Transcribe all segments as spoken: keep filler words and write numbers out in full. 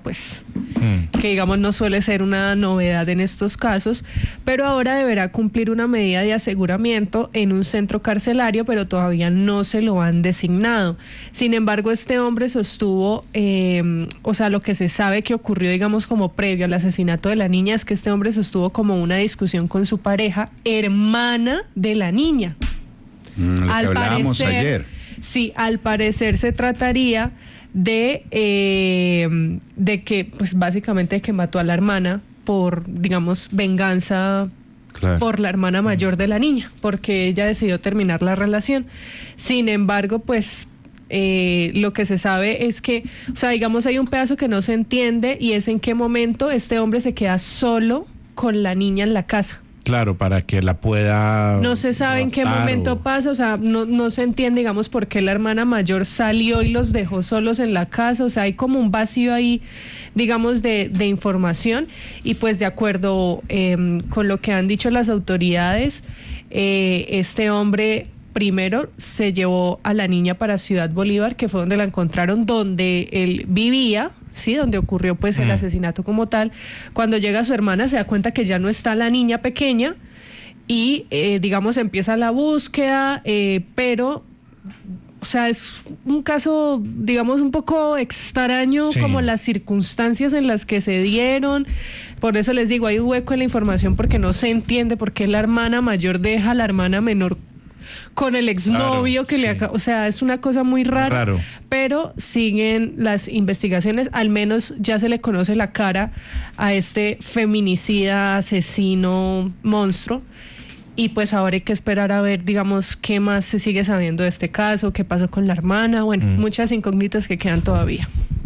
pues mm. que digamos no suele ser una novedad en estos casos, pero ahora deberá cumplir una medida de aseguramiento en un centro carcelario, pero todavía no se lo han designado. Sin embargo, este hombre sostuvo, eh, o sea, lo que se sabe que ocurrió, digamos, como previo al asesinato de la niña, es que este hombre sostuvo como una discusión con su pareja, hermana de la niña. Mm, lo que al hablábamos parecer, ayer. Sí, al parecer se trataría de, eh, de que, pues básicamente de que mató a la hermana por, digamos, venganza. Claro. Por la hermana mayor de la niña, porque ella decidió terminar la relación. Sin embargo, pues eh, lo que se sabe es que, o sea, digamos, hay un pedazo que no se entiende y es en qué momento este hombre se queda solo con la niña en la casa. Claro, para que la pueda... No se sabe en qué momento o... pasa, o sea, no, no se entiende, digamos, por qué la hermana mayor salió y los dejó solos en la casa, o sea, hay como un vacío ahí, digamos, de, de información, y pues de acuerdo eh, con lo que han dicho las autoridades, eh, este hombre primero se llevó a la niña para Ciudad Bolívar, que fue donde la encontraron, donde él vivía, sí, donde ocurrió pues el mm. asesinato como tal. Cuando llega su hermana se da cuenta que ya no está la niña pequeña y eh, digamos empieza la búsqueda, eh, pero o sea, es un caso, digamos, un poco extraño, sí, como las circunstancias en las que se dieron. Por eso les digo, hay un hueco en la información porque no se entiende por qué la hermana mayor deja a la hermana menor con el exnovio, claro, que sí. le acaba, o sea, es una cosa muy rara, Raro. pero siguen las investigaciones, al menos ya se le conoce la cara a este feminicida, asesino, monstruo, y pues ahora hay que esperar a ver, digamos, qué más se sigue sabiendo de este caso, qué pasó con la hermana, bueno, mm. muchas incógnitas que quedan todavía.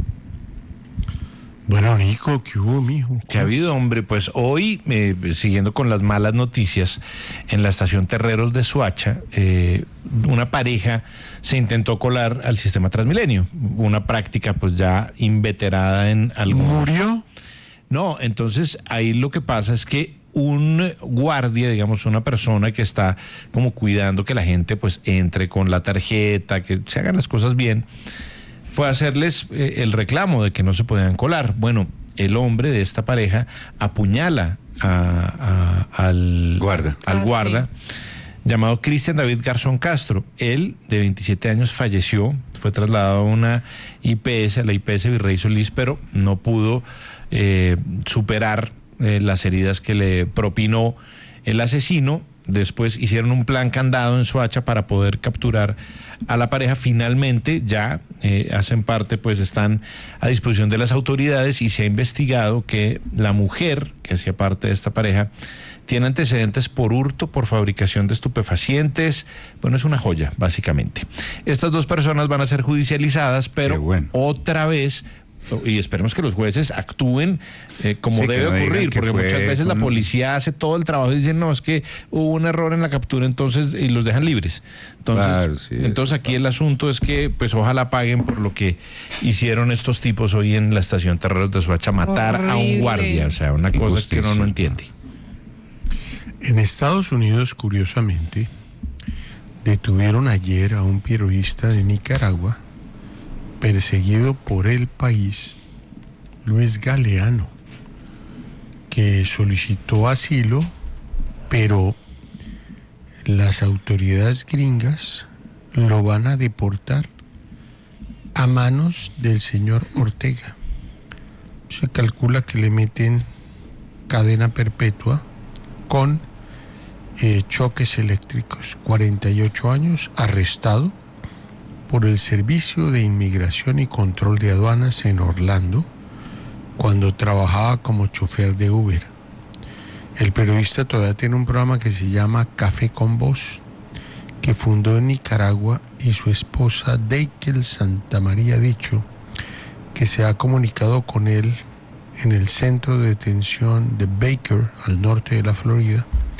Bueno, Nico, ¿qué hubo, mijo? ¿Qué ha habido, hombre? Pues hoy, eh, siguiendo con las malas noticias, en la estación Terreros de Soacha, eh, una pareja se intentó colar al sistema Transmilenio, una práctica pues ya inveterada en algunos... ¿Murió? No, entonces ahí lo que pasa es que un guardia, digamos, una persona que está como cuidando que la gente pues entre con la tarjeta, que se hagan las cosas bien, fue a hacerles eh, el reclamo de que no se podían colar. Bueno, el hombre de esta pareja apuñala a, a, al guarda, al ah, guarda sí. llamado Cristian David Garzón Castro. Él, de veintisiete años, falleció, fue trasladado a una I P S, a la I P S Virrey Solís, pero no pudo eh, superar eh, las heridas que le propinó el asesino. Después hicieron un plan candado en Soacha para poder capturar a la pareja. Finalmente ya eh, hacen parte, pues están a disposición de las autoridades, y se ha investigado que la mujer que hacía parte de esta pareja tiene antecedentes por hurto, por fabricación de estupefacientes. Bueno, es una joya, básicamente. Estas dos personas van a ser judicializadas, pero bueno, otra vez... y esperemos que los jueces actúen eh, como sí, debe no ocurrir, porque muchas veces con... la policía hace todo el trabajo y dicen, no, es que hubo un error en la captura, entonces, y los dejan libres. Entonces, claro, sí, entonces aquí claro. el asunto es que, pues, ojalá paguen por lo que hicieron estos tipos hoy en la estación Terreros de Soacha, matar Horrible. a un guardia, o sea, una cosa Injusticia. que uno no entiende. En Estados Unidos, curiosamente, detuvieron ayer a un periodista de Nicaragua perseguido por el país, Luis Galeano, que solicitó asilo, pero las autoridades gringas lo van a deportar a manos del señor Ortega. Se calcula que le meten cadena perpetua con eh, choques eléctricos. cuarenta y ocho años, arrestado por el Servicio de Inmigración y Control de Aduanas en Orlando, cuando trabajaba como chofer de Uber. El periodista todavía tiene un programa que se llama Café con Voz, que fundó en Nicaragua, y su esposa Deikel Santamaría ha dicho que se ha comunicado con él en el centro de detención de Baker, al norte de la Florida,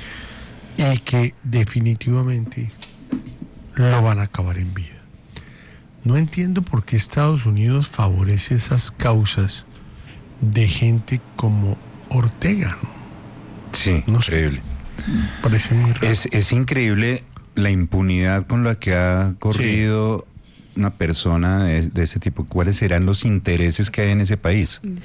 y que definitivamente lo van a acabar en vida. No entiendo por qué Estados Unidos favorece esas causas de gente como Ortega, ¿no? Sí, no increíble. Sé, parece muy raro. Es, es increíble la impunidad con la que ha corrido sí. una persona de, de ese tipo. ¿Cuáles serán los intereses que hay en ese país?